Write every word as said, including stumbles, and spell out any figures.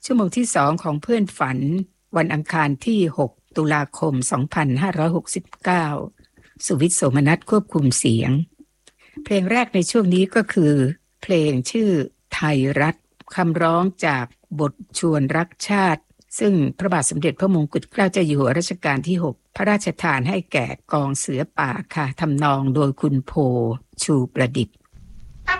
ชั่วโมงที่สองของเพื่อนฝันวันอังคารที่หกตุลาคมสองพันห้าร้อยหกสิบเก้าสุวิทย์โสมนัสควบคุมเสียงเพลงแรกในช่วงนี้ก็คือเพลงชื่อไทยรัฐคำร้องจากบทชวนรักชาติซึ่งพระบาทสมเด็จพระมงกุฎเกล้าเจ้าอยู่หัวรัชกาลที่หกพระราชทานให้แก่กองเสือป่าค่ะทำนองโดยคุณโพชูประดิษฐ์